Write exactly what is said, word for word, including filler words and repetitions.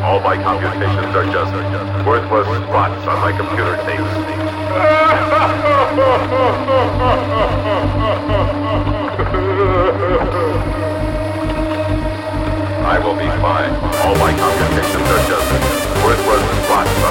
All my computations are just worthless spots on my computer tapes. I will be fine. All my computations are just worthless spots on